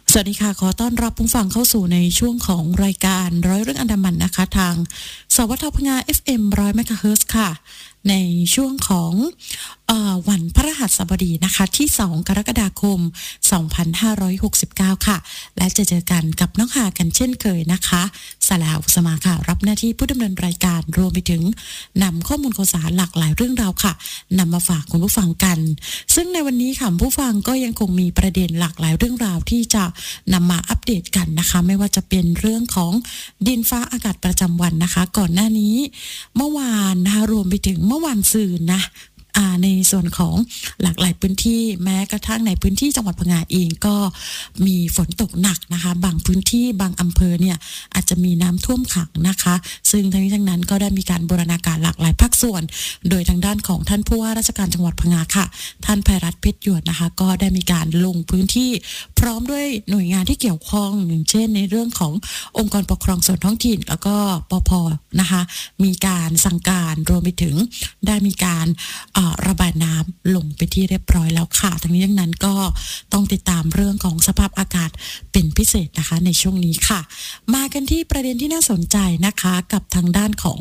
สวัสดีค่ะขอต้อนรับผู้ฟังเข้าสู่ในช่วงของรายการร้อยเรื่องอันดามันนะคะทางสวทพง FM 100 เมกะเฮิรตซ์ค่ะในช่วงของวันพฤหัสบดีนะคะที่2กรกฎาคม2569ค่ะและจะเจอกันกับน้องหากันเช่นเคยนะคะสลาอุสมาค่ะรับหน้าที่ผู้ดำเนินรายการรวมไปถึงนำข้อมูลข่าวสารหลากหลายเรื่องราวค่ะนำมาฝากคุณผู้ฟังกันซึ่งในวันนี้ค่ะผู้ฟังก็ยังคงมีประเด็นหลากหลายเรื่องราวที่จะนำมาอัปเดตกันนะคะไม่ว่าจะเป็นเรื่องของดินฟ้าอากาศประจำวันนะคะก่อนหน้านี้เมื่อวานนะคะรวมไปถึงเมื่อวานซืนนะในส่วนของหลากหลายพื้นที่แม้กระทั่งในพื้นที่จังหวัดพังงาเองก็มีฝนตกหนักนะคะบางพื้นที่บางอำเภอเนี่ยอาจจะมีน้ำท่วมขังนะคะซึ่งทั้งนี้ทั้งนั้นก็ได้มีการบูรณาการหลากหลายภาคส่วนโดยทางด้านของท่านผู้ว่าราชการจังหวัดพังงาค่ะท่านไพรัตน์เพชรหยวดนะคะก็ได้มีการลงพื้นที่พร้อมด้วยหน่วยงานที่เกี่ยวข้องอย่างเช่นในเรื่องขององค์กรปกครองส่วนท้องถิ่นแล้วก็ปภ.นะคะมีการสั่งการรวมไปถึงได้มีการระบายน้ำลงไปที่เรียบร้อยแล้วค่ะทั้งนี้ทั้งนั้นก็ต้องติดตามเรื่องของสภาพอากาศเป็นพิเศษนะคะในช่วงนี้ค่ะมากันที่ประเด็นที่น่าสนใจนะคะกับทางด้านของ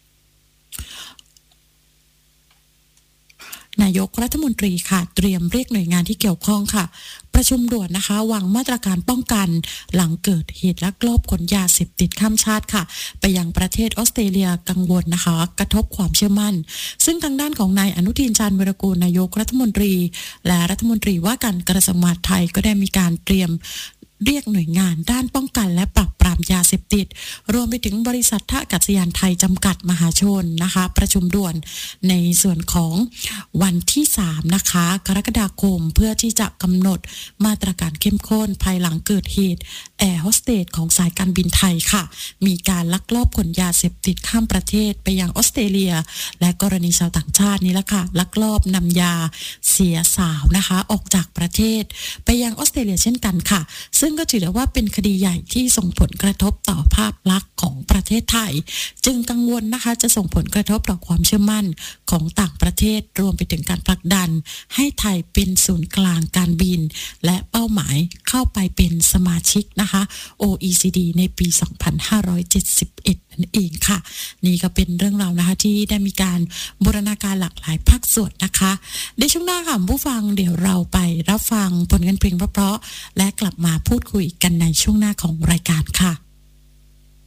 นายกรัฐมนตรีค่ะเตรียมเรียกหน่วยงานที่เกี่ยวข้องค่ะประชุมด่วนนะคะวางมาตรการป้องกันหลังเกิดเหตุลักลอบขนยาเสพติดข้ามชาติค่ะไปยังประเทศออสเตรเลียกังวลนะคะกระทบความเชื่อมั่นซึ่งทางด้านของนายอนุทินชาญวีรกูลนายกรัฐมนตรีและรัฐมนตรีว่าการกระทรวงมหาดไทยก็ได้มีการเตรียมเรียกหน่วยงานด้านป้องกันและปราบปรามยาเสพติดรวมไปถึงบริษัทท่าอากาศยานไทยจำกัดมหาชนนะคะประชุมด่วนในส่วนของวันที่3นะคะกรกฎาคมเพื่อที่จะกำหนดมาตรการเข้มข้นภายหลังเกิดเหตุแอร์โฮสเตสของสายการบินไทยค่ะมีการลักลอบขนยาเสพติดข้ามประเทศไปยังออสเตรเลียและกรณีชาวต่างชาตินี่แหละค่ะลักลอบนำยาเสียสาวนะคะออกจากประเทศไปยังออสเตรเลียเช่นกันค่ะซึ่งก็ถือได้ว่าเป็นคดีใหญ่ที่ส่งผลกระทบต่อภาพลักษณ์ของประเทศไทยจึงกังวลนะคะจะส่งผลกระทบต่อความเชื่อมั่นของต่างประเทศรวมไปถึงการผลักดันให้ไทยเป็นศูนย์กลางการบินและเป้าหมายเข้าไปเป็นสมาชิกนะคะ OECD ในปี 2571 นั่นเองค่ะนี่ก็เป็นเรื่องราวนะคะที่ได้มีการบูรณาการหลากหลายภาคส่วนนะคะในช่วงหน้าค่ะผู้ฟังเดี๋ยวเราไปรับฟังผลงานเพลงเพราะๆและกลับมาพูดคุยกันในช่วงหน้าของรายการค่ะ